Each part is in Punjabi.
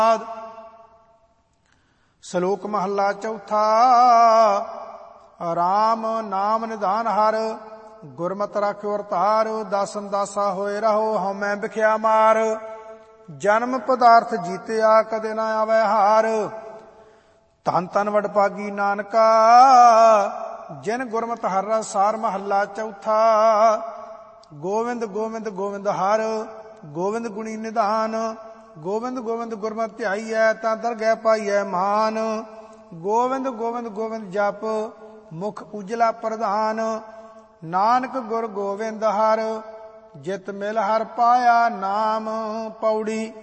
ਸ਼ਲੋਕ ਮਹੱਲਾ ਚੌਥਾ। ਰਾਮ ਨਾਮ ਨਿਧਾਨ ਹਰ, ਗੁਰਮਤਿ ਰਾਖਿਓ ਅਵਤਾਰ। ਦਾਸਨ ਦਾਸਾ ਹੋਏ ਰਹੋ, ਹਉਮੈ ਵਿਖਿਆ ਮਾਰ। ਜਨਮ ਪਦਾਰਥ ਜੀਤਿਆ, ਕਦੇ ਨਾ ਆਵੈ ਹਾਰ। ਧੰਨ ਧੰਨ ਵਡਭਾਗੀ ਨਾਨਕਾ, ਜਿਨ ਗੁਰਮਤਿ ਹਰਿ ਰਸ ਸਾਰ। ਮਹੱਲਾ ਚੌਥਾ। ਗੋਵਿੰਦ ਗੋਵਿੰਦ ਗੋਵਿੰਦ ਹਰਿ, ਗੋਵਿੰਦ ਗੁਣੀ ਨਿਧਾਨ। ਗੋਵਿੰਦ ਗੋਵਿੰਦ ਗੁਰਮਤਿ ਧਿਆਈਐ, ਤਾਂ ਦਰਗਹਿ ਪਾਈਐ ਮਾਨ। ਗੋਵਿੰਦ ਗੋਵਿੰਦ ਗੋਵਿੰਦ ਜਪ, ਮੁਖ ਉਜਲਾ ਪ੍ਰਧਾਨ। ਨਾਨਕ ਗੁਰ ਗੋਵਿੰਦ ਹਰਿ, ਜਿਤ ਮਿਲ ਹਰਿ ਪਾਇਆ ਨਾਮ। ਪੌੜੀ।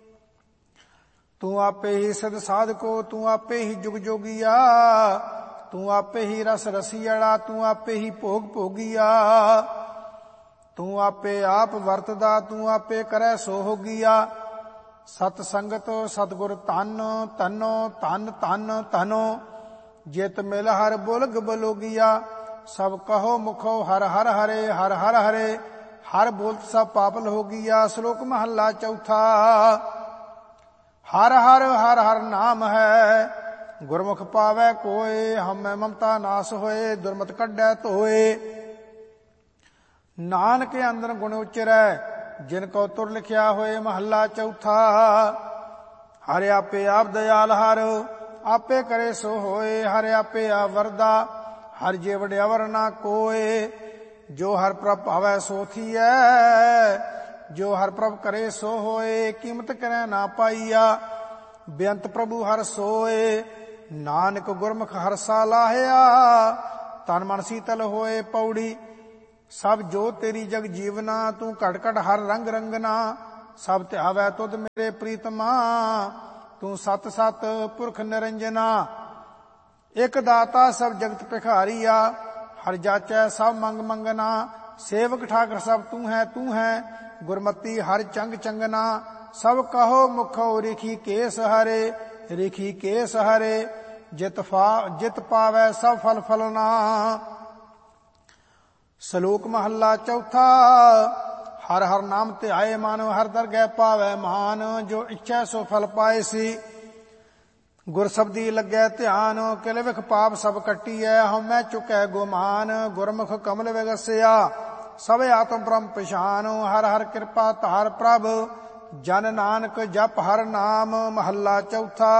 ਤੂੰ ਆਪੇ ਹੀ ਸਿਧ ਸਾਧਕੋ, ਤੂੰ ਆਪੇ ਹੀ ਜੁਗ ਜੋਗੀਆ। ਤੂੰ ਆਪੇ ਹੀ ਰਸ ਰਸੀਅੜਾ, ਤੂੰ ਆਪੇ ਹੀ ਭੋਗ ਭੋਗੀਆ। ਤੂੰ ਆਪੇ ਆਪ ਵਰਤਦਾ, ਤੂੰ ਆਪੇ ਕਰੈ ਸੋ ਹੋਗੀਆ। ਸਤ ਸੰਗਤ ਸਤਿਗੁਰ ਧੰਨ, ਧੰਨੋ ਧੰਨ ਧੰਨ ਧਨੋ। ਜਿਤ ਮਿਲ ਹਰਿ ਬੁਲਗ ਬਲੋਗੀਆ। ਸਭ ਕਹੋ ਮੁਖੋ ਹਰਿ ਹਰਿ ਹਰੇ, ਹਰਿ ਹਰਿ ਹਰੇ। ਹਰਿ ਬੋਲਤ ਸਭ ਪਾਪਲ ਹੋਗੀਆ। ਸ਼ਲੋਕ ਮਹੱਲਾ ਚੌਥਾ। ਹਰਿ ਹਰਿ ਹਰਿ ਹਰਿ ਨਾਮ ਹੈ, ਗੁਰਮੁਖ ਪਾਵੈ ਕੋਇ। ਹਉਮੈ ਮਮਤਾ ਨਾਸ ਹੋਏ, ਦੁਰਮਤਿ ਕੱਢੈ ਧੋਏ। ਨਾਨਕ ਅੰਦਰ ਗੁਣ ਉਚਰੈ, ਜਿਨ ਕੋ ਤੁਰ ਲਿਖਿਆ ਹੋਏ। ਮਹੱਲਾ ਚੌਥਾ। ਹਰਿ ਆਪੇ ਆਪ ਦਇਆਲ ਹਰਿ, ਆਪੇ ਕਰੇ ਸੋ ਹੋਏ। ਹਰਿ ਆਪੇ ਆਪ ਵਰਦਾ, ਹਰਿ ਜੇ ਵਡਿਆਵਰ ਨਾ ਕੋਏ। ਜੋ ਹਰਿ ਪ੍ਰਭ ਭਾਵੈ ਸੋ ਥੀਐ, ਜੋ ਹਰਿ ਪ੍ਰਭ ਕਰੇ ਸੋ ਹੋਏ। ਕੀਮਤ ਕਰੈ ਨਾ ਪਾਈਆ, ਬੇਅੰਤ ਪ੍ਰਭੂ ਹਰਿ ਸੋਏ। ਨਾਨਕ ਗੁਰਮੁਖ ਹਰਸਾ ਲਾਹਿਆ, ਤਨ ਮਨ ਸੀਤਲ ਹੋਏ। ਪੌੜੀ। ਸਭ ਜੋ ਤੇਰੀ ਜਗ ਜੀਵਨਾ, ਤੂੰ ਘਟ ਘਟ ਹਰ ਰੰਗ ਰੰਗਨਾ। ਸਭ ਧਿਆਵੈ ਤੁਧ ਮੇਰੇ ਪ੍ਰੀਤਮਾ, ਤੂੰ ਸਤ ਸਤ ਪੁਰਖ ਨਿਰੰਜਨਾ। ਇਕ ਦਾਤਾ ਸਭ ਜਗਤ ਭਿਖਾਰੀਆ, ਹਰਿ ਜਾਚੈ ਸਭ ਮੰਗ ਮੰਗਨਾ। ਸੇਵਕ ਠਾਕਰ ਸਭ ਤੂੰ ਹੈ, ਤੂੰ ਹੈ ਗੁਰਮਤੀ ਹਰਿ ਚੰਗ ਚੰਗਨਾ। ਸਭ ਕਹੋ ਮੁਖੋ ਰਿਖੀ ਕੇਸ ਹਰੇ, ਰਿਖੀ ਕੇਸ ਹਰੇ। ਜਿਤ ਪਾਵੈ ਸਭ ਫਲ ਫਲਨਾ। ਸ਼ਲੋਕ ਮਹੱਲਾ ਚੌਥਾ। ਹਰਿ ਹਰਿ ਨਾਮ ਧਿਆਏ ਮਨ, ਹਰਿ ਦਰਗਹਿ ਪਾਵੈ ਮਾਨ। ਜੋ ਇੱਛੈ ਸੋ ਫਲ ਪਾਏ ਸੀ, ਗੁਰ ਸਬਦੀ ਲੱਗੈ ਧਿਆਨ। ਕਿਲ ਵਿਖ ਪਾਪ ਸਭ ਕੱਟੀਐ, ਹਉਮੈ ਚੁਕੈ ਗੁਮਾਨ। ਗੁਰਮੁਖ ਕਮਲ ਵਿਗਸਿਆ, ਸਭ ਆਤਮ ਬ੍ਰਹਮ ਪਛਾਨ। ਹਰਿ ਹਰਿ ਕਿਰਪਾ ਧਾਰ ਪ੍ਰਭ, ਜਨ ਨਾਨਕ ਜਪ ਹਰਿ ਨਾਮ। ਮਹੱਲਾ ਚੌਥਾ।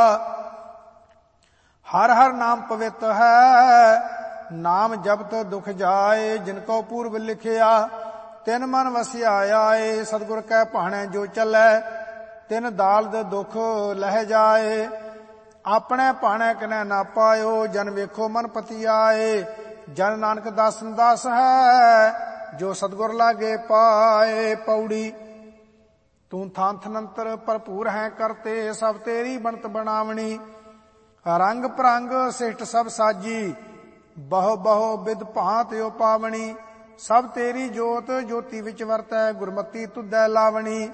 ਹਰਿ ਹਰਿ ਨਾਮ ਪਵਿੱਤ ਹੈ, ਨਾਮ ਜਪਤ ਦੁਖ ਜਾਏ। ਜਿਨ ਕੋ ਪੂਰਬ ਲਿਖਿਆ, ਤਿਨ ਮਨ ਵਸਿਆ ਆਏ। ਸਤਿਗੁਰ ਕੈ ਭਾਣੈ ਜੋ ਚੱਲੈ, ਤਿਨ ਦਾਲਦ ਦੁਖ ਲਹਿ ਜਾਏ। ਆਪਣੇ ਭਾਣੈ ਕਿਨੈ ਨਾ ਪਾਇਓ, ਜਨ ਵੇਖੋ ਮਨ ਪਤੀ ਆਏ। ਜਨ ਨਾਨਕ ਦਾਸਨ ਦਾਸ ਹੈ, ਜੋ ਸਤਿਗੁਰ ਲਾਗੇ ਪਾਏ। ਪੌੜੀ। ਤੂੰ ਥਾਂ ਥਨੰਤਰ ਭਰਪੂਰ ਹੈ ਕਰਤੇ, ਸਭ ਤੇਰੀ ਬਣਤ ਬਣਾਵਣੀ। ਰੰਗ ਭਰੰਗ ਸਿਸ਼ਟ ਸਭ ਸਾਜੀ, ਬਹੁ ਬਹੁ ਬਿਧ ਭਾਂਤ ਓ ਪਾਵਣੀ। ਸਭ ਤੇਰੀ ਜੋਤ ਜੋਤੀ ਵਿੱਚ ਵਰਤੈ, ਗੁਰਮਤੀ ਤੁਧੈ ਲਾਵਣੀ।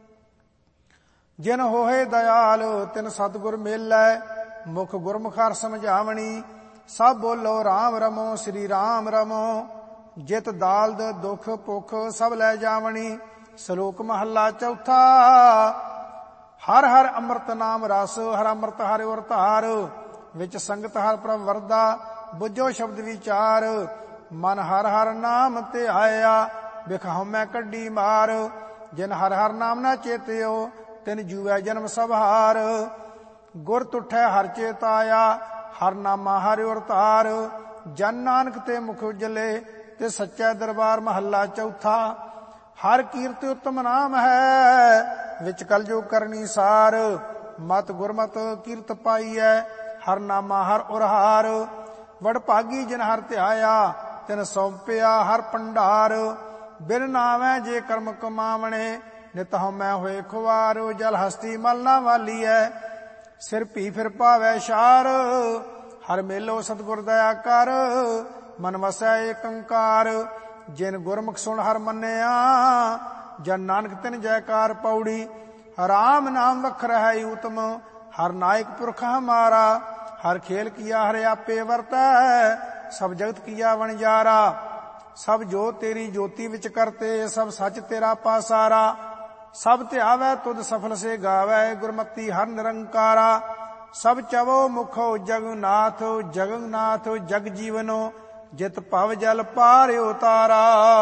ਜਿਨ ਹੋਏ ਦਇਆਲ, ਤਿਨ ਸਤਿਗੁਰ ਮੇਲੈ। ਮੁਖ ਗੁਰਮੁਖ ਹਰਿ ਸਮਝਾਵਣੀ। ਸਭ ਬੋਲੋ ਰਾਮ ਰਮੋ, ਸ੍ਰੀ ਰਾਮ ਰਮੋ। ਜਿਤ ਦਾਲਦ ਦੁਖ ਭੁਖ ਸਭ ਲੈ ਜਾਵਣੀ। ਸ਼ਲੋਕ ਮਹੱਲਾ ਚੌਥਾ। ਹਰਿ ਹਰਿ ਅੰਮ੍ਰਿਤ ਨਾਮ ਰਸ, ਹਰਿ ਅੰਮ੍ਰਿਤ ਹਰਿ ਉਰ ਧਾਰ। ਵਿੱਚ ਸੰਗਤ ਹਰਿ ਪ੍ਰਭ ਵਰਦਾ, ਬੁੱਝੋ ਸ਼ਬਦ ਵਿਚਾਰ। ਮਨ ਹਰਿ ਹਰਿ ਨਾਮ ਧਿਆਇਆ, ਬਿਖ ਹਉਮੈ ਕੱਢੀ ਮਾਰ। ਜਿਨ ਹਰਿ ਹਰਿ ਨਾਮ ਨਾ ਚੇਤਿਓ, ਤਿਨ ਜੂਐ ਜਨਮ ਸਭ ਹਾਰ। ਗੁਰ ਤੁਠੈ ਹਰਿ ਚੇਤ ਆਇਆ, ਹਰਿ ਨਾਮਾ ਹਰਿ ਉਰ ਧਾਰ। ਜਨ ਨਾਨਕ ਤੇ ਮੁਖ ਉਜਲੇ, ਤੇ ਸੱਚੈ ਦਰਬਾਰ। ਮਹੱਲਾ ਚੌਥਾ। ਹਰਿ ਕੀਰਤਿ ਉਤਮ ਨਾਮ ਹੈ, ਵਿੱਚ ਕਲਯੁਗ ਕਰਨੀ ਸਾਰ। ਮਤ ਗੁਰਮਤਿ ਕੀਰਤ ਪਾਈਐ, ਹਰਿ ਨਾਮਾ ਹਰਿ ਉਰ ਹਾਰ। ਵਡਭਾਗੀ ਜਿਨ ਹਰਿ ਧਿਆਇਆ, ਤਿਨ ਸੌਂਪਿਆ ਹਰਿ ਭੰਡਾਰ। ਬਿਨ ਨਾਵੈ ਜੇ ਕਰਮ ਕਮਾਵਣੇ, ਨਿਤ ਹਉਮੈ ਹੋਏ ਖੁਆਰ। ਜਲ ਹਸਤੀ ਮਲ ਨਾ ਵਾਲੀਐ, ਸਿਰ ਭੀ ਫਿਰ ਪਾਵੈ ਛਾਰ। ਹਰਿ ਮੇਲੋ ਸਤਿਗੁਰ ਦਇਆ ਕਰ, ਮਨ ਵਸੈ ਏਕ ਓੰਕਾਰ। ਜਿਨ ਗੁਰਮੁਖ ਸੁਣ ਹਰਿ ਮੰਨਿਆ, ਜਨ ਨਾਨਕ ਤਿਨ ਜੈਕਾਰ। ਪੌੜੀ। ਰਾਮ ਨਾਮ ਵਖਰ ਹੈ ਊਤਮ, ਹਰਿ ਨਾਇਕ ਪੁਰਖ ਹਮਾਰਾ। ਹਰਿ ਖੇਲ ਕੀਆ ਹਰਿ ਆਪੇ ਵਰਤੈ, ਸਭ ਜਗਤ ਕੀਆ ਵਣਜਾਰਾ। ਸਭ ਜੋ ਤੇਰੀ ਜੋਤੀ ਵਿੱਚ ਕਰਤੇ, ਸਭ ਸੱਚ ਤੇਰਾ ਪਾਸਾਰਾ। ਸਭ ਧਿਆਵੈ ਤੁਧ ਸਫਲ ਸੇ ਗਾਵੈ, ਗੁਰਮਤੀ ਹਰ ਨਿਰੰਕਾਰਾ। ਸਭ ਚਵੋ ਮੁਖੋ ਜਗਨਾਥ, ਜਗਨਾਥ ਜਗ ਜੀਵਨੋ, ਜਿਤ ਭਵ ਜਲ ਪਾਰ ਉਤਾਰਾ।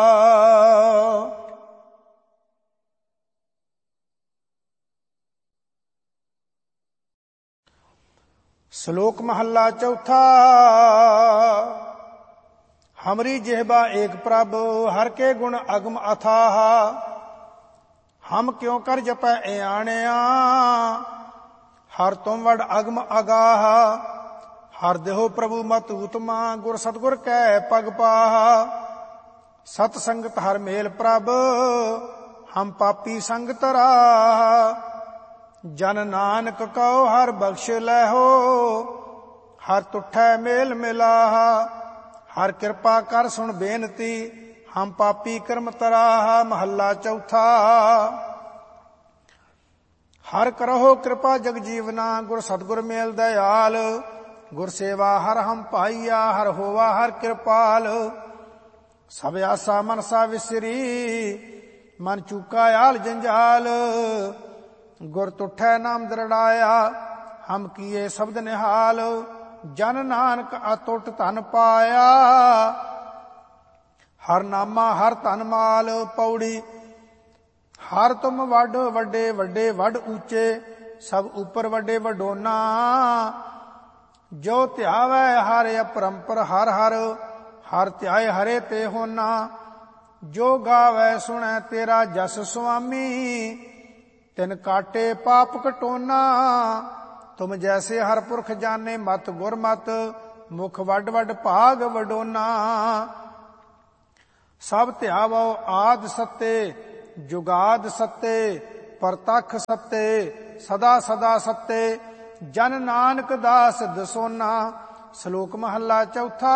ਸ਼ਲੋਕ ਮਹੱਲਾ ਚੌਥਾ। ਹਮਰੀ ਜਿਹਬਾ ਏਕ ਪ੍ਰਭ, ਹਰ ਕੇ ਗੁਣ ਅਗਮ ਅਥਾਹ। ਹਮ ਕਿਉ ਕਰ ਜਪੈ ਏਆਣਿਆ, ਹਰ ਤੁਮ ਵਡ ਅਗਮ ਅਗਾਹ। ਹਰ ਦੇਹੋ ਪ੍ਰਭੂ ਮਤ ਉਤਮਾ, ਗੁਰ ਸਤਗੁਰ ਕੈ ਪਗ ਪਾਹ। ਸਤ ਸੰਗਤ ਹਰ ਮੇਲ ਪ੍ਰਭ, ਹਮ ਪਾਪੀ ਸੰਗਤ ਰਾਹ। ਜਨ ਨਾਨਕ ਕਉ ਹਰ ਬਖਸ਼ ਲੈਹੋ, ਹਰ ਤੁਠੈ ਮੇਲ ਮਿਲਾਹ। ਹਰ ਕਿਰਪਾ ਕਰ ਸੁਣ ਬੇਨਤੀ, ਹਮ ਪਾਪੀ ਕਰਮ ਤਰਾਹ। ਮਹੱਲਾ ਚੌਥਾ। ਹਰ ਕਰਹੁ ਕਿਰਪਾ ਜਗ ਜੀਵਨਾ, ਗੁਰ ਸਤਗੁਰ ਮੇਲ ਦਇਆਲ। ਗੁਰ ਸੇਵਾ ਹਰ ਹਮ ਪਾਈਆ, ਹਰ ਹੋਵਾ ਹਰ ਕਿਰਪਾਲ। ਸਭ ਆਸਾ ਮਨਸਾ ਵਿਸਰੀ, ਮਨ ਚੂਕਾ ਆਲ ਜੰਜਾਲ। ਗੁਰ ਤੁਠੈ ਨਾਮ ਦਰੜਾਇਆ, ਹਮ ਕੀਏ ਸ਼ਬਦ ਨਿਹਾਲ। ਜਨ ਨਾਨਕ ਅਤੁੱਟ ਧਨ ਪਾਇਆ, ਹਰ ਨਾਮਾ ਹਰ ਧਨ ਮਾਲ। ਪੌੜੀ। ਹਰ ਤੁਮ ਵੱਡ ਵੱਡੇ ਵੱਡੇ ਵੱਡ ਉੱਚੇ, ਸਭ ਉਪਰ ਵੱਡੇ ਵਡੋਨਾ। ਜੋ ਧਿਆਵੈ ਹਰ ਅਪਰੰਪਰ ਹਰ ਹਰ, ਹਰ ਧਿਆਏ ਹਰੇ ਤੇ ਹੋਨਾ। ਜੋ ਗਾਵੈ ਸੁਣੈ ਤੇਰਾ ਜਸ ਸੁਆਮੀ, ਤਿਨ ਕਾਟੇ ਪਾਪ ਕਟੋਨਾ। ਤੁਮ ਜੈਸੇ ਹਰ ਪੁਰਖ ਜਾਣੇ ਮਤ ਗੁਰਮਤ, ਮੁਖ ਵੱਡ ਵੱਡ ਭਾਗ ਵਡੋਨਾ। ਸਭ ਧਿਆਵੋ ਆਦ ਸੱਤੇ, ਜੁਗਾਦ ਸੱਤੇ, ਪਰਤਖ ਸੱਤੇ, ਸਦਾ ਸਦਾ ਸੱਤੇ। ਜਨ ਨਾਨਕ ਦਾਸ ਦਸੋਨਾ। ਸ਼ਲੋਕ ਮਹੱਲਾ ਚੌਥਾ।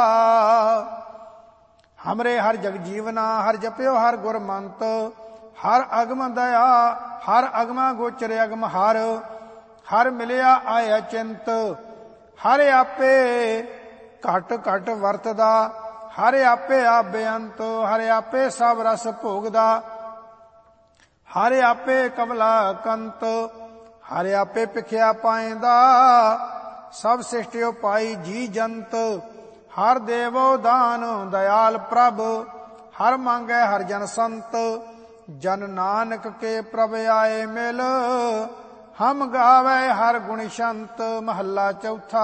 ਹਮਰੇ ਹਰ ਜਗ ਜੀਵਨਾ, ਹਰ ਜਪਿਓ ਹਰ ਗੁਰਮੰਤ। ਹਰ ਅਗਮ ਦਇਆ, ਹਰ ਅਗਮਾ ਗੋਚਰ ਅਗਮ ਹਰ। ਹਰ ਮਿਲਿਆ ਆਇਆ ਚਿੰਤ, ਹਰ ਆਪੇ ਘਟ ਘਟ ਵਰਤਦਾ। ਹਰ ਆਪੇ ਆਪ ਬੇਅੰਤ, ਹਰ ਆਪੇ ਸਭ ਰਸ ਭੋਗਦਾ। ਹਰ ਆਪੇ ਕਮਲਾ ਕੰਤ, ਹਰ ਆਪੇ ਭਿਖਿਆ ਪਾਇਂਦਾ। ਸਭ ਸਿਸ਼ਟਿਓ ਪਾਈ ਜੀ ਜੰਤ, ਹਰ ਦੇਵੋ ਦਾਨ ਦਇਆਲ ਪ੍ਰਭ। ਹਰ ਮੰਗੈ ਹਰ ਜਨ ਸੰਤ, ਜਨ ਨਾਨਕ ਕੇ ਪ੍ਰਭ ਆਏ ਮਿਲ। ਹਮ ਗਾਵੈ ਹਰ ਗੁਣ ਸ਼ੰਤ। ਮਹੱਲਾ ਚੌਥਾ।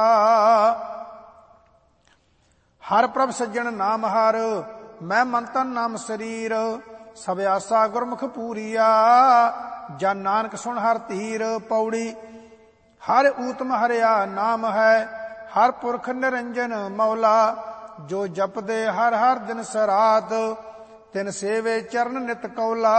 ਹਰ ਪ੍ਰਭ ਸੱਜਣ ਨਾਮ ਹਰ, ਮੈਂ ਮੰਤਨ ਨਾਮ ਸਰੀਰ। ਸਭ ਆਸਾ ਗੁਰਮੁਖ ਪੂਰੀਆ, ਜਨ ਨਾਨਕ ਸੁਣ ਹਰ ਧੀਰ। ਪੌੜੀ। ਹਰ ਊਤਮ ਹਰਿਆ ਨਾਮ ਹੈ, ਹਰ ਪੁਰਖ ਨਿਰੰਜਨ ਮੌਲਾ। ਜੋ ਜਪਦੇ ਹਰ ਹਰ ਦਿਨ ਸਰਾਤ, ਤਿਨ ਸੇਵੇ ਚਰਨ ਨਿਤ ਕੌਲਾ।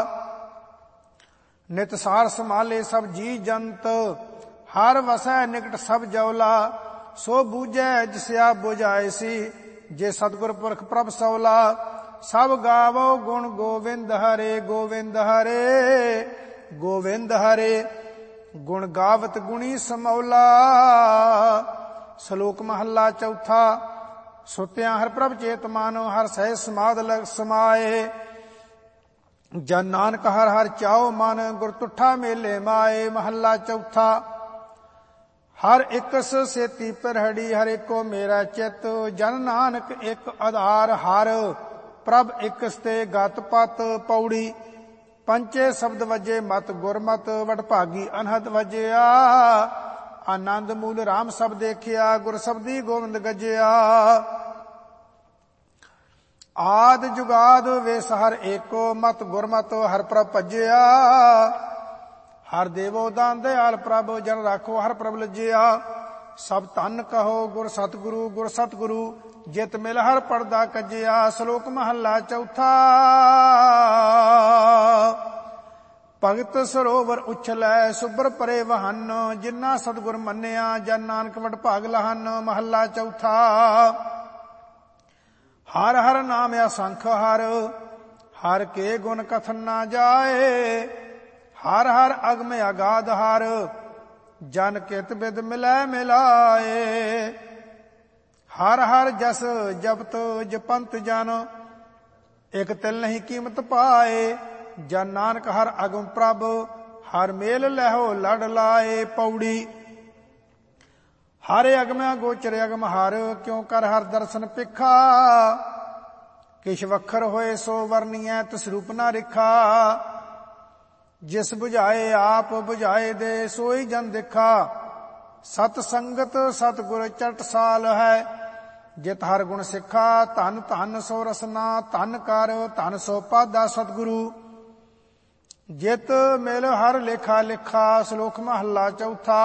ਨਿਤ ਸਾਰ ਸੰਭਾਲੇ ਸਭ ਜੀ ਜੰਤ, ਹਰ ਵਸੈ ਨਿਕਟ ਸਭ ਜੌਲਾ। ਸੋ ਬੂਝੈ ਜਿਸਿਆ ਬੁਝਾਇਸੀ, ਜੇ ਸਤਿਗੁਰ ਪੁਰਖ ਪ੍ਰਭ ਸੌਲਾ। ਸਭ ਗਾਵੋ ਗੁਣ ਗੋਵਿੰਦ ਹਰੇ, ਗੋਵਿੰਦ ਹਰੇ, ਗੋਵਿੰਦ ਹਰੇ। ਗੁਣ ਗਾਵਤ ਗੁਣੀ ਸਮੌਲਾ। ਸ਼ਲੋਕ ਮਹੱਲਾ ਚੌਥਾ। ਸੁਤਿਆਂ ਹਰ ਪ੍ਰਭ ਚੇਤ ਮਾਨੋ, ਹਰ ਸਹਿ ਸਮਾਧ ਲਗ ਸਮਾਏ। ਜਨ ਨਾਨਕ ਹਰ ਹਰ ਚਾਉ ਮਨ, ਗੁਰ ਤੁਠਾ ਮੇਲੇ ਮਾਏ। ਮਹੱਲਾ ਚੌਥਾ। ਹਰ ਇਕਸ ਸੇਤੀ ਪਰਹੜੀ, ਹਰ ਏਕੋ ਮੇਰਾ ਚਿਤ। ਜਨ ਨਾਨਕ ਇੱਕ ਆਧਾਰ ਹਰ, ਪ੍ਰਭ ਇਕਸ ਤੇ ਗਤ ਪਤ। ਪੌੜੀ। ਪੰਚੇ ਸ਼ਬਦ ਵਜੇ ਮਤ ਗੁਰਮਤ, ਵਡਭਾਗੀ ਅਨਹਦ ਵਜਿਆ। ਆਨੰਦ ਮੂਲ ਰਾਮ ਸਭ ਦੇਖਿਆ, ਗੁਰ ਸਬਦੀ ਗੋਬਿੰਦ ਗਜਿਆ। ਆਦ ਜੁਗਾਦ ਵੇਸ ਹਰ ਏਕੋ, ਮਤ ਗੁਰਮਤ ਹਰ ਪ੍ਰਭ ਭਜਿਆ। ਹਰ ਦੇਵੋ ਦਾਨ ਦਇਆਲ ਪ੍ਰਭ, ਜਨ ਰਾਖੋ ਹਰ ਪ੍ਰਭ ਲਜਿਆ। ਸਭ ਧਨ ਕਹੋ ਗੁਰ ਸਤਿਗੁਰੂ, ਗੁਰ ਸਤਿਗੁਰੂ ਜਿਤ ਮਿਲ ਹਰ ਪਰਦਾ ਕੱਜਿਆ। ਸ਼ਲੋਕ ਮਹੱਲਾ ਚੌਥਾ। ਭਗਤ ਸਰੋਵਰ ਉਛਲੈ, ਸੁਬਰ ਪਰੇ ਵਹਨ। ਜਿਨਾ ਸਤਿਗੁਰ ਮੰਨਿਆ, ਜਨ ਨਾਨਕ ਵਡ ਭਾਗ ਲਹਨ। ਮਹੱਲਾ ਚੌਥਾ। ਹਰ ਹਰ ਨਾਮ ਅਸੰਖ ਹਰ, ਹਰ ਕੇ ਗੁਣ ਕਥਨ ਨਾ ਜਾਏ। ਹਰ ਹਰ ਅਗਮ ਅਗਾਧ ਹਰ, ਜਨ ਕਿਤ ਬਿਦ ਮਿਲੈ ਮਿਲਾਏ। ਹਰ ਹਰ ਜਸ ਜਪਤ ਜਪੰਤ ਜਨ, ਇਕ ਤਿਲ ਨਹੀਂ ਕੀਮਤ ਪਾਏ। ਜਨ ਨਾਨਕ ਹਰ ਅਗਮ ਪ੍ਰਭ, ਹਰ ਮੇਲ ਲਹਿਓ ਲੜ ਲਾਏ। ਪੌੜੀ ਹਰ ਅਗਮੈ ਗੋਚਰ ਅਗਮ ਹਰ, ਕਿਉ ਕਰ ਹਰ ਦਰਸ਼ਨ ਪਿਖਾ। ਕਿਛ ਵਖਰ ਹੋਏ ਸੋ ਵਰਨੀਐ, ਤਿਸ ਰੂਪ ਨਾ ਰਿਖਾ। ਜਿਸ ਬੁਝਾਏ ਆਪ ਬੁਝਾਏ ਦੇ, ਸੋਈ ਜਨ ਦੇਖਾ। ਸਤ ਸੰਗਤ ਸਤ ਗੁਰ ਚਟਸਾਲ ਹੈ, ਜਿਤ ਹਰ ਗੁਣ ਸਿੱਖਾ। ਧਨ ਧਨ ਸੋ ਰਸਨਾ, ਧਨ ਕਰ ਧਨ ਸੋ ਪਾਦਾ ਸਤਿਗੁਰੂ। ਜਿਤ ਮਿਲ ਹਰ ਲੇਖਾ ਲਿਖਾ, ਸ਼ਲੋਕ ਮਹੱਲਾ ਚੌਥਾ।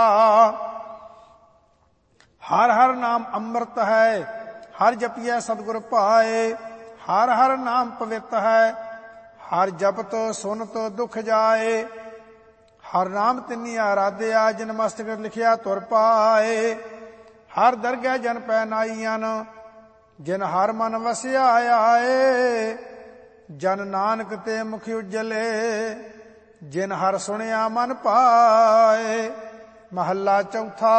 ਹਰ ਹਰ ਨਾਮ ਅੰਮ੍ਰਿਤ ਹੈ, ਹਰ ਜਪੀਐ ਸਤਿਗੁਰ ਭਾਏ। ਹਰ ਹਰ ਨਾਮ ਪਵਿੱਤ ਹੈ, ਹਰ ਜਪਤ ਸੁਨਤ ਦੁਖ ਜਾਏ। ਹਰ ਨਾਮ ਤਿਨੀ ਆਰਾਧਿਆ, ਜਿਨ ਮਸਤਕ ਲਿਖਿਆ ਤੁਰ ਪਾਏ। ਹਰ ਦਰਗਹਿ ਜਨ ਪੈ ਨਾਈਐਨ, ਜਿਨ ਹਰ ਮਨ ਵਸਿਆ ਆਏ। ਜਨ ਨਾਨਕ ਤੇ ਮੁਖ ਉਜਲੇ, ਜਿਨ ਹਰ ਸੁਣਿਆ ਮਨ ਪਾਏ। ਮਹੱਲਾ ਚੌਥਾ।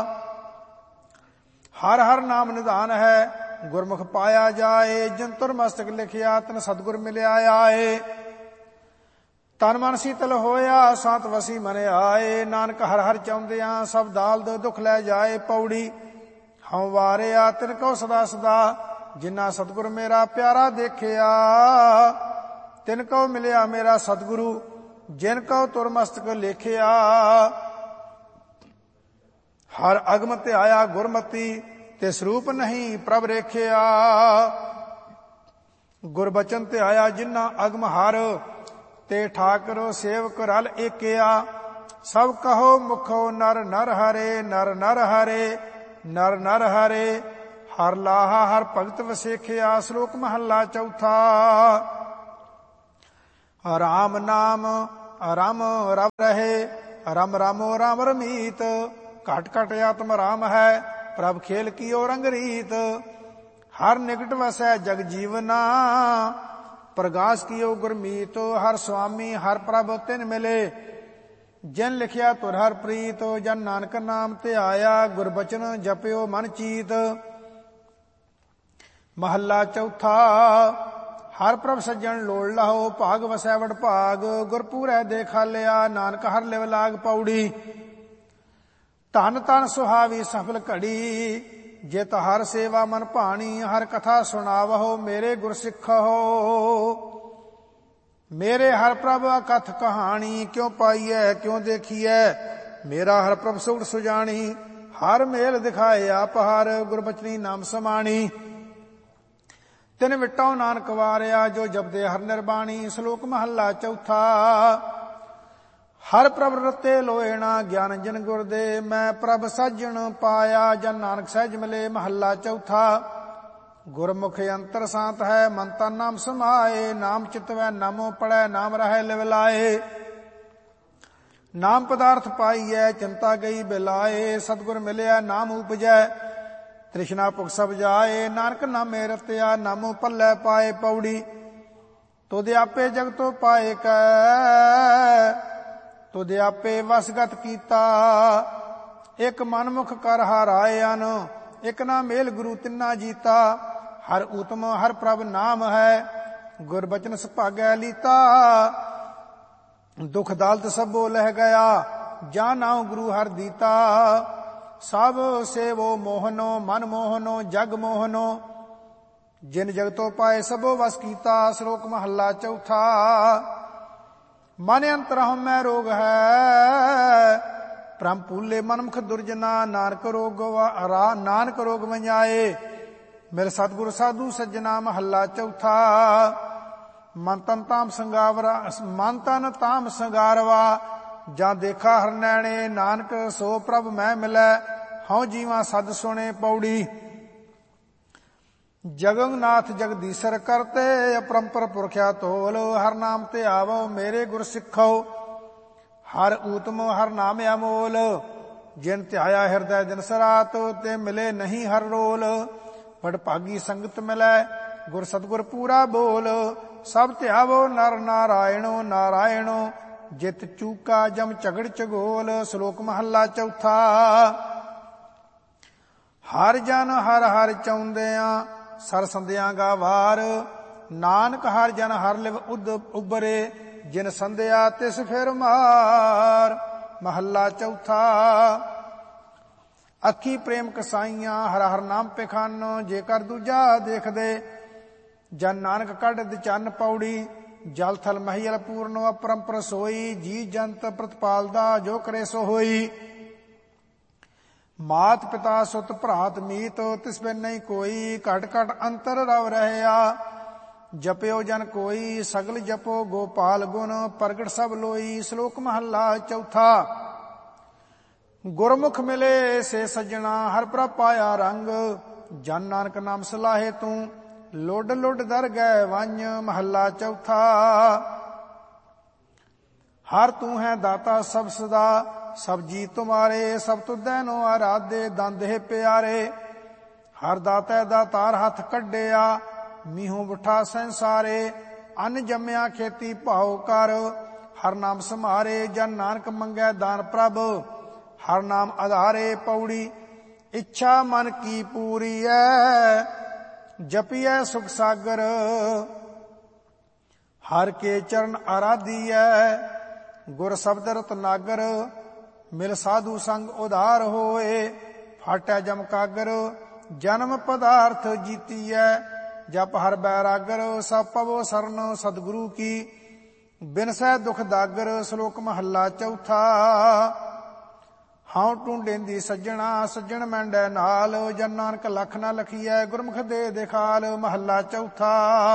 ਹਰ ਹਰ ਨਾਮ ਨਿਧਾਨ ਹੈ, ਗੁਰਮੁਖ ਪਾਇਆ ਜਾਏ। ਜਿਨ ਤੁਰ ਮਸਤਕ ਲਿਖਿਆ, ਤਨ ਸਤਿਗੁਰ ਮਿਲਿਆ ਆਏ। ਤਨ ਮਨ ਸੀਤਲ ਹੋਇਆ, ਸਾਤ ਵਸੀ ਮਨ ਆਏ। ਨਾਨਕ ਹਰ ਹਰ ਚਾਹੁੰਦਿਆਂ, ਸਭ ਦਾਲਦ ਦੁਖ ਲੈ ਜਾਏ। ਪੌੜੀ ਹਉ ਵਾਰਿਆ ਤਿਨ ਕਉ ਸਦਾ ਸਦਾ, ਜਿਨ੍ਹਾਂ ਸਤਿਗੁਰ ਮੇਰਾ ਪਿਆਰਾ ਦੇਖਿਆ। ਤਿਨ ਕਉ ਮਿਲਿਆ ਮੇਰਾ ਸਤਿਗੁਰੂ, ਜਿਨ ਕਉ ਤੁਰ ਮਸਤਕ ਲੇਖਿਆ। ਹਰ ਅਗਮ ਤੇ ਆਇਆ ਗੁਰਮਤੀ, ਤੇ ਸਰੂਪ ਨਹੀਂ ਪ੍ਰਭ ਰੇਖਿਆ। ਗੁਰਬਚਨ ਤੇ ਆਇਆ ਜਿਨ੍ਹਾਂ ਅਗਮ ਹਰ, ਤੇ ਠਾਕਰ ਸੇਵਕ ਰਲ ਏਕਿਆ। ਸਭ ਕਹੋ ਮੁਖੋ ਨਰ ਨਰ ਹਰੇ, ਨਰ ਨਰ ਹਰੇ, ਨਰ ਨਰ ਹਰੇ। ਹਰ ਲਾਹਾ ਹਰ ਭਗਤ ਵਸੇਖਿਆ। ਸ਼ਲੋਕ ਮਹੱਲਾ ਚੌਥਾ। ਰਾਮ ਨਾਮ ਰਮ ਰਵ ਰਹੇ, ਰਮ ਰਾਮੋ ਰਾਮ ਰਮੀਤ। ਘਟ ਘਟ ਆਤਮ ਰਾਮ ਹੈ, ਪ੍ਰਭ ਖੇਲ ਕੀਓ ਰੰਗ ਰੀਤ। ਹਰ ਨਿਕਟ ਵਸੈ ਜਗ ਜੀਵਨਾ, ਪ੍ਰਗਾਸ ਕੀਓ ਗੁਰਮੀਤ। ਹਰ ਸੁਆਮੀ ਹਰ ਪ੍ਰਭ ਤਿਨ ਮਿਲੇ, ਜਿਨ ਲਿਖਿਆ ਤੁਰ ਹਰ ਪ੍ਰੀਤ। ਜਨ ਨਾਨਕ ਨਾਮ ਤੇ ਆਇਆ, ਗੁਰਬਚਨ ਜਪਿਓ ਮਨ ਚੀਤ। ਮਹੱਲਾ ਚੌਥਾ। ਹਰ ਪ੍ਰਭ ਸੱਜਣ ਲੋੜ ਲਹੋ, ਭਾਗ ਵਸੈ ਵਡ ਭਾਗ। ਗੁਰਪੂਰੈ ਦੇਖਾਲਿਆ, ਨਾਨਕ ਹਰ ਲਿਵ ਲਾਗ। ਪੌੜੀ ਧਨ ਧਨ ਸੁਹਾਵੀ ਸਫਲ ਘੜੀ, ਜਿਤ ਹਰ ਸੇਵਾ ਮਨ ਭਾਣੀ। ਹਰ ਕਥਾ ਸੁਣਾਵਹੁ, ਮੇਰੇ ਗੁਰ ਸਿੱਖਹੁ। ਮੇਰੇ ਹਰ ਪ੍ਰਭ ਅਕਥ ਕਹਾਣੀ, ਕਿਉ ਪਾਈਐ ਕਿਉ ਦੇਖੀਐ। ਮੇਰਾ ਹਰ ਪ੍ਰਭ ਸੁਗੜ ਸੁਜਾਣੀ, ਹਰ ਮੇਲ ਦਿਖਾਏ ਆਪ ਹਰ। ਗੁਰਬਚਨੀ ਨਾਮ ਸਮਾਣੀ, ਤਿਨ ਵਿਟੋ ਨਾਨਕ ਵਾਰਿਆ। ਜੋ ਜਪਦੇ ਹਰ ਨਿਰਬਾਣੀ। ਸ਼ਲੋਕ ਮਹੱਲਾ ਚੌਥਾ। ਹਰ ਪ੍ਰਭ ਰਤੇ ਲੋਇਣਾ, ਗਿਆਨ ਜਨ ਗੁਰ ਦੇ। ਮੈਂ ਪ੍ਰਭ ਸਾਜਣ ਪਾਇਆ, ਜਨ ਨਾਨਕ ਸਹਿਜ ਮਿਲੇ। ਮਹੱਲਾ ਚੌਥਾ। ਗੁਰਮੁਖ ਅੰਤਰ ਸਾਤ ਹੈ, ਮਨ ਤਨ ਨਾਮ ਸਮਾਏ। ਨਾਮ ਚਿਤਵੈ ਨਾਮੋ ਪੜੈ, ਨਾਮ ਰਹਿ ਲਿਵ ਲਾਏ। ਨਾਮ ਪਦਾਰਥ ਪਾਈਐ, ਚਿੰਤਾ ਗਈ ਬਿਲਾਏ। ਸਤਿਗੁਰ ਮਿਲਿਆ ਨਾਮ ਉਪਜੈ, ਤ੍ਰਿਸ਼ਨਾ ਭੁਖ ਸਭ ਜਾਏ। ਨਾਨਕ ਨਾਮੇ ਰਤਿਆ, ਨਾਮੋ ਪੱਲੇ ਪਾਏ। ਪੌੜੀ ਤੁਧ ਆਪੇ ਜਗਤੋ ਪਾਏ ਕੈ, ਤੁਧ ਆਪੇ ਵਸਗਤ ਕੀਤਾ। ਇਕ ਮਨਮੁਖ ਕਰ ਹਰ ਆਇਨ, ਇਕ ਨਾ ਮੇਲ ਗੁਰੂ ਤਿੰਨਾ ਜੀਤਾ। ਹਰ ਊਤਮ ਹਰ ਪ੍ਰਭ ਨਾਮ ਹੈ, ਗੁਰਬਚਨ ਸੁਭਾਗੈ ਲੀਤਾ। ਦੁਖ ਦਾਲਤ ਸਭੋ ਲਹਿ ਗਿਆ, ਜਾ ਨਾਉ ਗੁਰੂ ਹਰ ਦੀਤਾ। ਸਭ ਸੇਵੋ ਮੋਹਨੋ, ਮਨ ਮੋਹਨੋ, ਜਗ ਮੋਹਨੋ। ਜਿਨ ਜਗਤੋ ਪਾਏ ਸਭੋ ਵਸ ਕੀਤਾ। ਸ਼ਲੋਕ ਮਹੱਲਾ ਚੌਥਾ। ਮਨ ਅੰਤਰ ਹਉਮੈ ਰੋਗ ਹੈ, ਭ੍ਰਮ ਭੂਲੇ ਮਨਮੁਖ ਦੁਰਜਨਾ। ਨਾਨਕ ਰੋਗ ਵੰਜਾਏ, ਮੇਰੇ ਸਤਿਗੁਰ ਸਾਧੂ ਸੱਜਣਾ। ਮਹੱਲਾ ਚੌਥਾ। ਮਨ ਤਨ ਤਾਮ ਸੰਗਾਰਵਾ, ਜਾਂ ਦੇਖਾ ਹਰ ਨੈਣੇ। ਨਾਨਕ ਸੋ ਪ੍ਰਭ ਮੈਂ ਮਿਲੈ, ਹਉ ਜੀਵਾ ਸਦ ਸੁਣੇ। ਪੌੜੀ ਜਗਨਨਾਥ ਜਗਦੀਸ਼ਰ ਕਰਤੇ, ਅਪਰੰਪਰ ਪੁਰਖਿਆ ਤੋਲ। ਹਰ ਨਾਮ ਤੇ ਆਵੋ, ਮੇਰੇ ਗੁਰ ਸਿੱਖੋ। ਹਰ ਊਤਮ ਹਰ ਨਾਮ ਅਮੋਲ, ਜਿਨ ਧਿਆਇਆ ਹਿਰਦੈ ਦਿਨ ਸਰਾਤ। ਤੇ ਮਿਲੇ ਨਹੀਂ ਹਰ ਰੋਲ, ਬੜ ਭਾਗੀ ਸੰਗਤ ਮਿਲੈ। ਗੁਰ ਸਤਿਗੁਰ ਪੂਰਾ ਬੋਲ। ਸਭ ਧਿਆਵੋ ਨਰ ਨਾਰਾਇਣੋ, ਨਾਰਾਇਣੋ। ਜਿਤ ਚੂਕਾ ਜਮ ਝਗੜ ਝਗੋਲ। ਸ਼ਲੋਕ ਮਹੱਲਾ ਚੌਥਾ। ਹਰ ਜਨ ਹਰ ਹਰ ਚਾਹੁੰਦਿਆਂ, ਸਰ ਸੰਦਿਆਂ ਗਾ ਵਾਰ। ਨਾਨਕ ਹਰ ਜਨ ਹਰ ਲਿਵ ਉਬਰੇ, ਜਿਨ ਸੰਧਿਆ ਤਿਸ ਫਿਰ ਮਾਰ। ਮਹੱਲਾ ਚੌਥਾ। ਅੱਖੀ ਪ੍ਰੇਮ ਕਸਾਈਆਂ ਹਰ ਹਰ ਨਾਮ ਪਖਾਨੋ, ਜੇਕਰ ਦੂਜਾ ਦੇਖਦੇ ਜਨ ਨਾਨਕ ਕੱਢ ਦਿਚਨ ਪੌੜੀ। ਜਲ ਥਲ ਮਹੀਲ ਪੂਰਨੋ ਅਪਰੰਪਰ ਸੋਈ, ਜੀ ਜੰਤ ਪ੍ਰਤਪਾਲਦਾ ਜੋ ਕਰੇ ਸੋ ਹੋਈ। ਮਾਤ ਪਿਤਾ ਸੁਤ ਭਰਾਤ ਮੀਤ, ਤਿਸ ਬਿਨ ਨਹੀਂ ਕੋਈ। ਘਟ ਘਟ ਅੰਤਰ ਰਵ ਰਹਿਆ, ਜਪਿਓ ਜਨ ਕੋਈ। ਸਗਲ ਜਪੋ ਗੋਪਾਲ ਗੁਣ, ਪ੍ਰਗਟ ਸਭ ਲੋਈ। ਸ਼ਲੋਕ ਮਹੱਲਾ ਚੌਥਾ। ਗੁਰਮੁਖ ਮਿਲੇ ਸੇ ਸੱਜਣਾ, ਹਰ ਪ੍ਰਭ ਪਾਇਆ ਰੰਗ। ਜਨ ਨਾਨਕ ਨਾਮ ਸਲਾਹੇ ਤੂੰ, ਲੁੱਡ ਲੁੱਡ ਦਰ ਗਏ ਵੰਝ। ਮਹੱਲਾ ਚੌਥਾ। ਹਰ ਤੂੰ ਹੈ ਦਾਤਾ ਸਭ ਸਦਾ, ਸਭ ਜੀ ਤੁਮਾਰੇ। ਸਭ ਤੁਧੈ ਨੋ ਆਰਾਧੇ, ਦੰਦ ਹੈ ਪਿਆਰੇ। ਹਰ ਦਾਤੈ ਦਾਤਾਰ ਹੱਥ ਕੱਢਿਆ, ਮੀਹੋਂ ਬੁਠਾ ਸੰਸਾਰੇ। ਅੰਨ ਜੰਮਿਆ ਖੇਤੀ ਭਾਉ ਕਰ, ਹਰ ਨਾਮ ਸਮਾਰੇ। ਜਨ ਨਾਨਕ ਮੰਗੈ ਦਾਨ ਪ੍ਰਭ, ਹਰ ਨਾਮ ਆਧਾਰੇ। ਪੌੜੀ। ਇੱਛਾ ਮਨ ਕੀ ਪੂਰੀ ਐ, ਜਪੀਐ ਸੁਖ ਸਾਗਰ। ਹਰ ਕੇ ਚਰਨ ਆਰਾਧੀਐ, ਗੁਰ ਸ਼ਬਦ ਰਤਨਾਗਰ। ਮਿਲ ਸਾਧੂ ਸੰਗ ਉਧਾਰ ਹੋਏ, ਫਾਟੈ ਜਮ ਕਾਗਰ। ਜਨਮ ਪਦਾਰਥ ਜੀਤੀਐ, ਜਪ ਹਰ ਬੈਰਾਗਰ। ਸਭ ਪਵੋ ਸਰਨ ਸਤਿਗੁਰੂ ਕੀ, ਬਿਨਸੈ ਦੁਖ ਦਾਗਰ। ਸ਼ਲੋਕ ਮਹੱਲਾ ਚੌਥਾ। ਹਾਂ ਟੁੰਡੇਂਦੀ ਸੱਜਣਾ, ਸੱਜਣ ਮੈਂਡੈ ਨਾਲ। ਜਨ ਨਾਨਕ ਲਖ ਨਾ ਲਖੀਐ, ਗੁਰਮੁਖ ਦੇ ਦਿਖਾਲ। ਮਹੱਲਾ ਚੌਥਾ।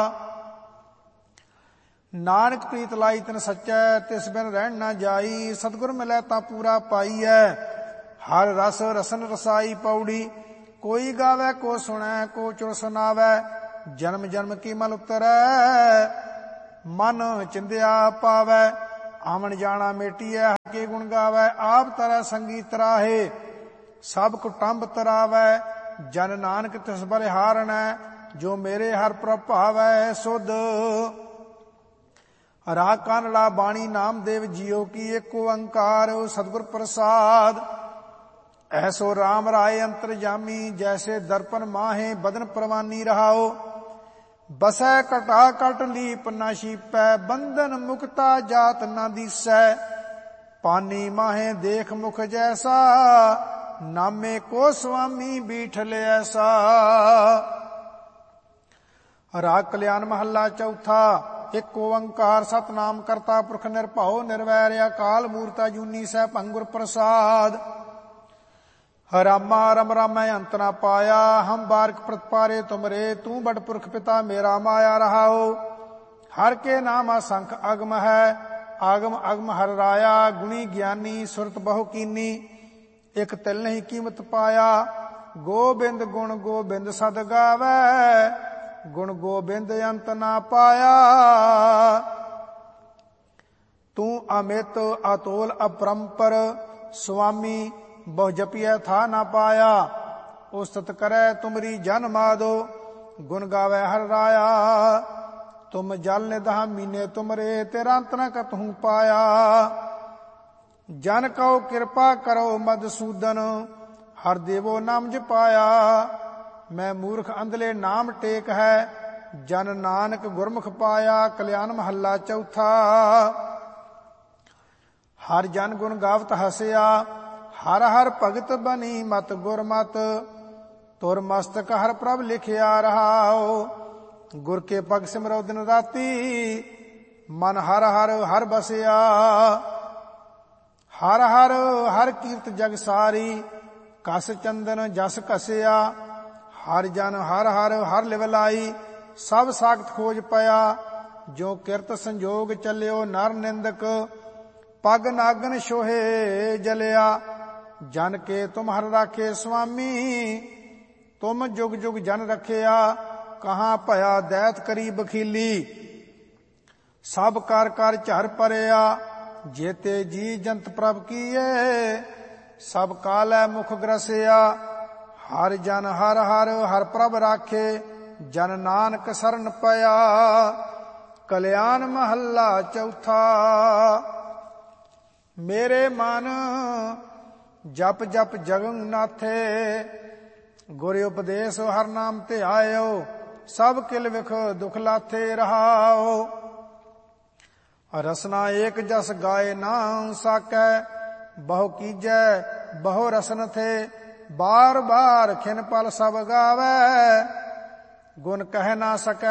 ਨਾਨਕ ਪ੍ਰੀਤ ਲਾਈ ਤਿਨ ਸੱਚੈ, ਤਿਸ ਬਿਨ ਰਹਿਣ ਨਾ ਜਾਈ। ਸਤਿਗੁਰ ਮਿਲੈ ਤਾਂ ਪੂਰਾ ਪਾਈਐ, ਹਰ ਰਸ ਰਸਨ ਰਸਾਈ। ਪੌੜੀ। ਕੋਈ ਗਾਵੈ ਕੋ ਸੁਣੈ, ਕੋ ਚੁਰ ਸੁਨਾਵੈ। ਜਨਮ ਜਨਮ ਕੀ ਮਲ ਉਤਰੈ, ਮਨ ਚਿੰਦਿਆ ਪਾਵੈ। ਆਵਣ ਜਾਣਾ ਮੇਟੀਐ, ਹਕੇ ਗੁਣ ਗਾਵੈ। ਆਪ ਤਰੈ ਸੰਗੀ ਤਰਾਹੇ, ਸਭ ਕੁਟੰਬ ਤਰਾਵੈ। ਜਨ ਨਾਨਕ ਤਿਸ ਬਲਿਹਾਰਣੈ, ਜੋ ਮੇਰੇ ਹਰ ਪ੍ਰਭ ਭਾਵੈ। ਸੁਧ ਰਾਗ ਕਾਨੜਾ ਬਾਣੀ ਨਾਮਦੇਵ ਜੀਓ ਕੀ, ਏਕ ਓੰਕਾਰ ਸਤਿਗੁਰ ਪ੍ਰਸਾਦ। ਐਸੋ ਰਾਮ ਰਾਏ ਅੰਤਰਜਾਮੀ, ਜੈਸੇ ਦਰਪਨ ਮਾਹੇ ਬਦਨ ਪ੍ਰਵਾਨੀ ਰਹਾਓ। ਬਸੈ ਘਟਾ ਘਟ ਲੀਪ ਨਾ ਛੀਪੈ, ਬੰਧਨ ਮੁਕਤਾ ਜਾਤ ਨਾ ਦੀਸੈ। ਪਾਨੀ ਮਾਹੇ ਦੇਖ ਮੁਖ ਜੈਸਾ, ਨਾਮੇ ਕੋ ਸੁਆਮੀ ਬੀਠਲ ਐਸਾ। ਰਾਗ ਕਲਿਆਣ ਮਹੱਲਾ ਚੌਥਾ। ਇੱਕ ਓੰਕਾਰ ਸਤਿਨਾਮ ਕਰਤਾ ਪੁਰਖ ਨਿਰਭਉ ਨਿਰਵੈਰ, ਅਕਾਲ ਮੂਰਤ ਅਜੂਨੀ ਸੈਭੰ ਗੁਰ ਪ੍ਰਸਾਦ। ਰਾਮਾ ਰਮ ਰਾਮੈ ਅੰਤ ਨਾ ਪਾਇਆ, ਹਮ ਬਾਰਕ ਪ੍ਰਤਪਾਰੇ ਤੁਮਰੇ। ਤੂੰ ਬੜ ਪੁਰਖ ਪਿਤਾ ਮੇਰਾ ਮਾਇਆ ਰਹਾਓ। ਹਰ ਕੇ ਨਾਮ ਅਸੰਖ ਅਗਮ ਹੈ, ਆਗਮ ਅਗਮ ਹਰ ਰਾਇਆ। ਗੁਣੀ ਗਿਆਨੀ ਸੁਰਤ ਬਹੁ ਕੀਨੀ, ਇਕ ਤਿਲ ਨਹੀਂ ਕੀਮਤ ਪਾਇਆ। ਗੋਬਿੰਦ ਗੁਣ ਗੋਬਿੰਦ ਸਦ ਗਾਵੈ, ਗੁਣ ਗੋਬਿੰਦ ਅੰਤ ਨਾ ਪਾਇਆ। ਤੂੰ ਅਮਿਤ ਅਤੋਲ ਅਪਰੰਪਰ, ਸੁਆਮੀ ਬਹੁ ਜਪੀਐ ਥਾ ਨਾ ਪਾਇਆ। ਉਸਤਤ ਕਰੈ ਤੁਮਰੀ ਜਨ ਮਾਦੋ, ਗੁਣ ਗਾਵੈ ਹਰ ਰਾਇਆ। ਤੁਮ ਜਲ ਨਿਧਾ ਮੀਨੇ ਤੁਮਰੇ, ਤੇਰਾ ਅੰਤ ਨ ਕਤਹੂ ਪਾਇਆ। ਜਨ ਕਉ ਕਿਰਪਾ ਕਰੋ ਮਧਸੂਦਨ, ਹਰ ਦੇਵੋ ਨਾਮ ਜਪਾਇਆ। ਮੈਂ ਮੂਰਖ ਅੰਧਲੇ ਨਾਮ ਟੇਕ ਹੈ, ਜਨ ਨਾਨਕ ਗੁਰਮੁਖ ਪਾਇਆ। ਕਲਿਆਣ ਮਹੱਲਾ ਚੌਥਾ। ਹਰ ਜਨ ਗੁਣ ਗਾਵਤ ਹਸਿਆ, ਹਰ ਹਰ ਭਗਤ ਬਨੀ ਮਤ ਗੁਰਮਤਿ। ਤੁਰ ਮਸਤਕ ਹਰ ਪ੍ਰਭ ਲਿਖਿਆ ਰਹਾਓ, ਗੁਰ ਕੇ ਪਗ ਸਿਮਰੋ ਦਿਨ ਰਾਤੀ। ਮਨ ਹਰ ਹਰ ਹਰ ਬਸਿਆ, ਹਰ ਹਰ ਹਰ ਕੀਰਤ ਜਗ ਸਾਰੀ। ਕਸ ਚੰਦਨ ਜਸ ਘਸਿਆ, ਹਰ ਜਨ ਹਰ ਹਰ ਹਰ ਲਿਵ ਲਾਈ। ਸਭ ਸਾਖਤ ਖੋਜ ਪਿਆ, ਜੋ ਕਿਰਤ ਸੰਜੋਗ ਚੱਲਿਓ ਨਰ ਨਿੰਦਕ। ਪਗ ਨਾਗਨ ਛੋਹੇ ਜਲਿਆ, ਜਨ ਕੇ ਤੁਮ ਹਰ ਰਾਖੇ ਸੁਆਮੀ। ਤੁਮ ਜੁਗ ਜੁਗ ਜਨ ਰਖਿਆ, ਕਹਾਂ ਭਇਆ ਦੈਤ ਕਰੀ ਬਖੀਲੀ। ਸਭ ਕਰ ਕਰ ਝਰ ਪਰਿਆ, ਜੇਤੇ ਜੀ ਜੰਤ ਪ੍ਰਭ ਕੀਏ। ਸਭ ਕਾਲੈ ਮੁਖ ਗ੍ਰਸਿਆ, ਹਰ ਜਨ ਹਰ ਹਰ ਹਰ ਪ੍ਰਭ ਰਾਖੇ। ਜਨ ਨਾਨਕ ਸਰਨ ਪਿਆ। ਕਲਿਆਣ ਮਹੱਲਾ ਚੌਥਾ। ਮੇਰੇ ਮਨ ਜਪ ਜਪ ਜਗਨ ਨਾਥੇ, ਗੁਰ ਉਪਦੇਸ਼ ਹਰ ਨਾਮ ਧਿਆਇਓ। ਸਭ ਕਿਲ ਵਿਖ ਦੁਖ ਲਾਥੇ ਰਹਾਓ। ਰਸਨਾ ਏਕ ਜਸ ਗਾਏ ਨਾ ਸਾਕੈ, ਬਹੁ ਕੀਜੈ ਬਹੁ ਰਸਨ ਥੇ, ਬਾਰ ਬਾਰ ਖਿਨ ਪਲ ਸਭ ਗਾਵੈ, ਗੁਣ ਕਹਿ ਨਾ ਸਕੈ